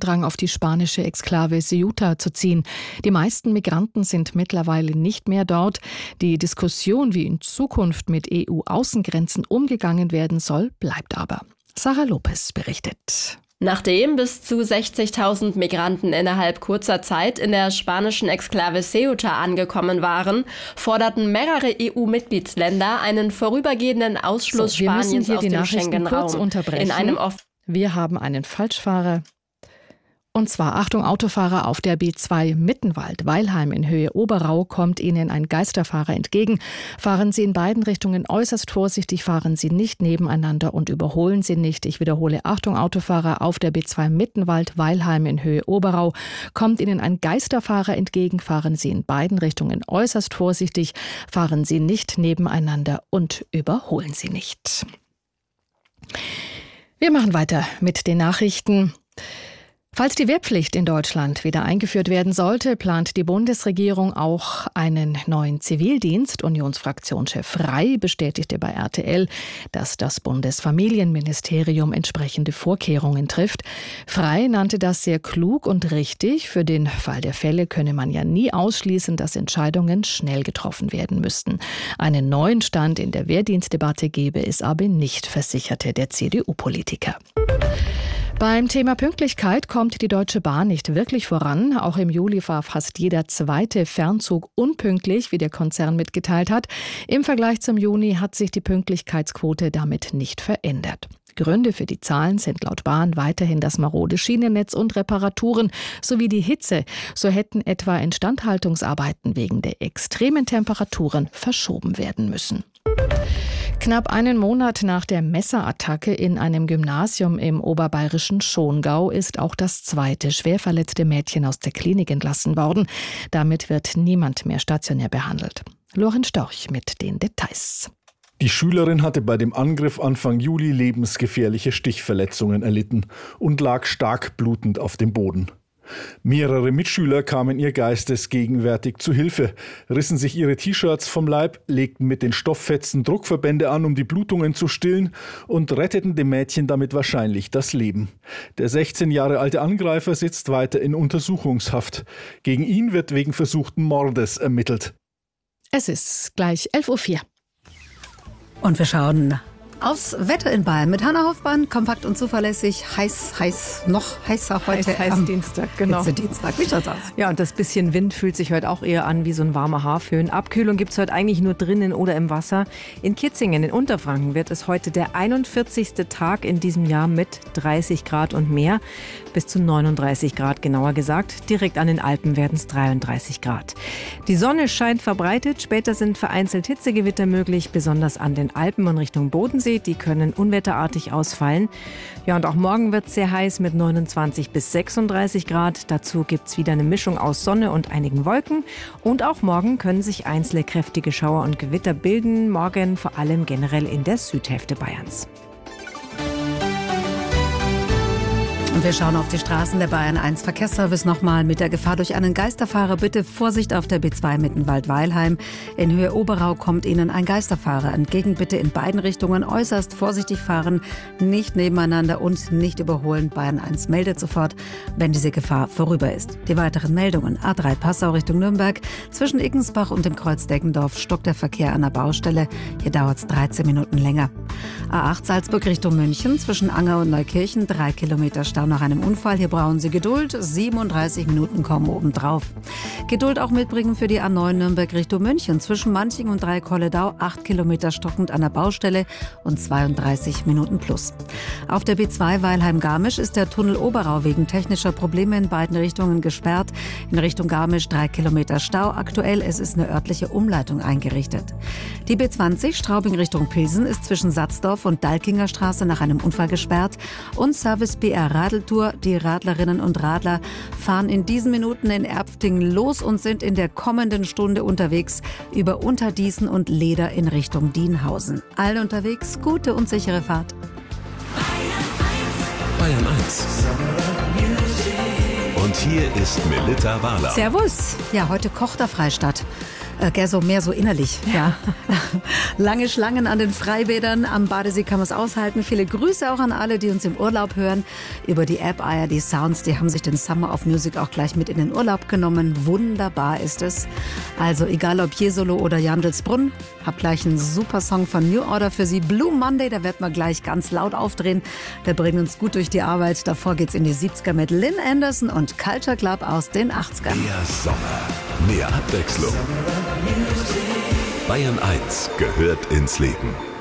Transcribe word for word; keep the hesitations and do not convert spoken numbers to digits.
Andrang auf die spanische Exklave Ceuta zu ziehen. Die meisten Migranten sind mittlerweile nicht mehr dort. Die Diskussion, wie in Zukunft mit E U-Außengrenzen umgegangen werden soll, bleibt aber. Sarah Lopez berichtet. Nachdem bis zu sechzigtausend Migranten innerhalb kurzer Zeit in der spanischen Exklave Ceuta angekommen waren, forderten mehrere E U-Mitgliedsländer einen vorübergehenden Ausschluss so, wir Spaniens müssen hier aus die dem Nachrichten Schengen-Raum. Kurz unterbrechen. In einem off- wir haben einen Falschfahrer. Und zwar, Achtung, Autofahrer auf der B zwei Mittenwald, Weilheim in Höhe Oberau kommt Ihnen ein Geisterfahrer entgegen. Fahren Sie in beiden Richtungen äußerst vorsichtig, fahren Sie nicht nebeneinander und überholen Sie nicht. Ich wiederhole, Achtung, Autofahrer auf der B zwei Mittenwald, Weilheim in Höhe Oberau kommt Ihnen ein Geisterfahrer entgegen. Fahren Sie in beiden Richtungen äußerst vorsichtig, fahren Sie nicht nebeneinander und überholen Sie nicht. Wir machen weiter mit den Nachrichten. Falls die Wehrpflicht in Deutschland wieder eingeführt werden sollte, plant die Bundesregierung auch einen neuen Zivildienst. Unionsfraktionschef Frey bestätigte bei R T L, dass das Bundesfamilienministerium entsprechende Vorkehrungen trifft. Frey nannte das sehr klug und richtig. Für den Fall der Fälle könne man ja nie ausschließen, dass Entscheidungen schnell getroffen werden müssten. Einen neuen Stand in der Wehrdienstdebatte gebe es aber nicht, versicherte der C D U-Politiker. Beim Thema Pünktlichkeit kommt die Deutsche Bahn nicht wirklich voran. Auch im Juli war fast jeder zweite Fernzug unpünktlich, wie der Konzern mitgeteilt hat. Im Vergleich zum Juni hat sich die Pünktlichkeitsquote damit nicht verändert. Gründe für die Zahlen sind laut Bahn weiterhin das marode Schienennetz und Reparaturen sowie die Hitze. So hätten etwa Instandhaltungsarbeiten wegen der extremen Temperaturen verschoben werden müssen. Knapp einen Monat nach der Messerattacke in einem Gymnasium im oberbayerischen Schongau ist auch das zweite schwer verletzte Mädchen aus der Klinik entlassen worden. Damit wird niemand mehr stationär behandelt. Lorenz Storch mit den Details. Die Schülerin hatte bei dem Angriff Anfang Juli lebensgefährliche Stichverletzungen erlitten und lag stark blutend auf dem Boden. Mehrere Mitschüler kamen ihr geistesgegenwärtig zu Hilfe, rissen sich ihre T-Shirts vom Leib, legten mit den Stofffetzen Druckverbände an, um die Blutungen zu stillen und retteten dem Mädchen damit wahrscheinlich das Leben. Der sechzehn Jahre alte Angreifer sitzt weiter in Untersuchungshaft. Gegen ihn wird wegen versuchten Mordes ermittelt. Es ist gleich elf Uhr vier. Und wir schauen aufs Wetter in Bayern mit Hanna Hoffmann, kompakt und zuverlässig, heiß, heiß, noch heißer heute. Heiß, heiß am Dienstag, genau. Dienstag. Wie schaut's aus? Ja, und das bisschen Wind fühlt sich heute auch eher an wie so ein warmer Haarföhn. Abkühlung gibt's heute eigentlich nur drinnen oder im Wasser. In Kitzingen in Unterfranken wird es heute der einundvierzigste Tag in diesem Jahr mit dreißig Grad und mehr. Bis zu neununddreißig Grad genauer gesagt. Direkt an den Alpen werden es dreiunddreißig Grad. Die Sonne scheint verbreitet. Später sind vereinzelt Hitzegewitter möglich, besonders an den Alpen und Richtung Bodensee. Die können unwetterartig ausfallen. Ja, und auch morgen wird es sehr heiß mit neunundzwanzig bis sechsunddreißig Grad. Dazu gibt es wieder eine Mischung aus Sonne und einigen Wolken. Und auch morgen können sich einzelne kräftige Schauer und Gewitter bilden. Morgen vor allem generell in der Südhälfte Bayerns. Und wir schauen auf die Straßen der Bayern eins Verkehrsservice nochmal mit der Gefahr durch einen Geisterfahrer. Bitte Vorsicht auf der B zwei Mittenwald-Weilheim. In Höhe Oberau kommt Ihnen ein Geisterfahrer entgegen. Bitte in beiden Richtungen äußerst vorsichtig fahren, nicht nebeneinander und nicht überholen. Bayern eins meldet sofort, wenn diese Gefahr vorüber ist. Die weiteren Meldungen: A drei Passau Richtung Nürnberg. Zwischen Iggensbach und dem Kreuz Deggendorf stockt der Verkehr an der Baustelle. Hier dauert es dreizehn Minuten länger. A acht Salzburg Richtung München. Zwischen Anger und Neukirchen drei Kilometer Stau nach einem Unfall. Hier brauchen Sie Geduld. siebenunddreißig Minuten kommen obendrauf. Geduld auch mitbringen für die A neun Nürnberg Richtung München. Zwischen Manching und Dreikolledau acht Kilometer stockend an der Baustelle und zweiunddreißig Minuten plus. Auf der B zwei Weilheim-Garmisch ist der Tunnel Oberau wegen technischer Probleme in beiden Richtungen gesperrt. In Richtung Garmisch drei Kilometer Stau. Aktuell es ist eine örtliche Umleitung eingerichtet. Die B zwanzig Straubing Richtung Pilsen ist zwischen Satzdorf und Dalkinger Straße nach einem Unfall gesperrt. Und Service B R Radl Tour. Die Radlerinnen und Radler fahren in diesen Minuten in Erpftingen los und sind in der kommenden Stunde unterwegs über Unterdießen und Leder in Richtung Dienhausen. Allen unterwegs, gute und sichere Fahrt. Bayern eins. Und hier ist Melitta Wahler. Servus. Ja, heute kocht der Freistadt. Äh, gell, so mehr so innerlich. Ja. Lange Schlangen an den Freibädern. Am Badesee kann man es aushalten. Viele Grüße auch an alle, die uns im Urlaub hören. Über die App A R D Sounds, die haben sich den Summer of Music auch gleich mit in den Urlaub genommen. Wunderbar ist es. Also egal ob Jesolo oder Jandelsbrunn, hab gleich einen super Song von New Order für Sie. Blue Monday, da wird man gleich ganz laut aufdrehen. Der bringt uns gut durch die Arbeit. Davor geht's in die siebziger mit Lynn Anderson und Culture Club aus den achtzigern. Mehr Sommer, mehr Abwechslung. Bayern eins gehört ins Leben.